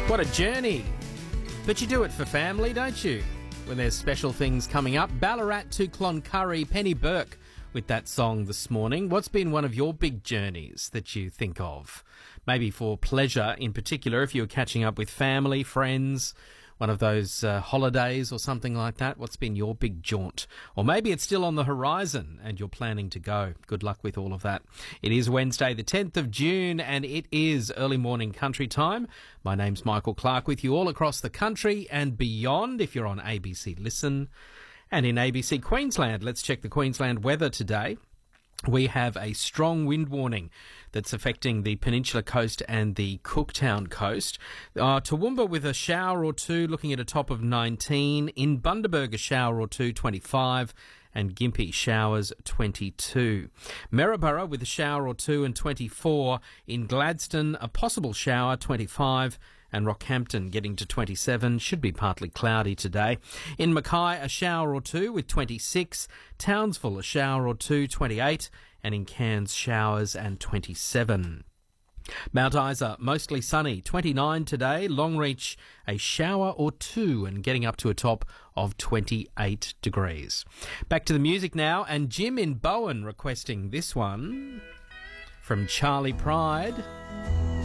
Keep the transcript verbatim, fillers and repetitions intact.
What a journey. But you do it for family, don't you? When there's special things coming up. Ballarat to Cloncurry, Penny Burke with that song this morning. What's been one of your big journeys that you think of? Maybe for pleasure in particular, if you were catching up with family, friends, one of those uh, holidays or something like that. What's been your big jaunt? Or maybe it's still on the horizon and you're planning to go. Good luck with all of that. It is Wednesday the tenth of June and it is early morning country time. My name's Michael Clark with you all across the country and beyond if you're on A B C Listen. And in A B C Queensland, let's check the Queensland weather today. We have a strong wind warning that's affecting the Peninsula Coast and the Cooktown Coast. Uh, Toowoomba with a shower or two, looking at a top of nineteen. In Bundaberg, a shower or two, twenty-five. And Gympie, showers, twenty-two. Maryborough with a shower or two and twenty-four. In Gladstone, a possible shower, twenty-five. And Rockhampton getting to twenty-seven. Should be partly cloudy today. In Mackay, a shower or two with twenty-six. Townsville, a shower or two, twenty-eight. And in Cairns, showers and twenty-seven. Mount Isa, mostly sunny, twenty-nine today. Longreach, a shower or two and getting up to a top of twenty-eight degrees. Back to the music now, and Jim in Bowen requesting this one from Charlie Pride.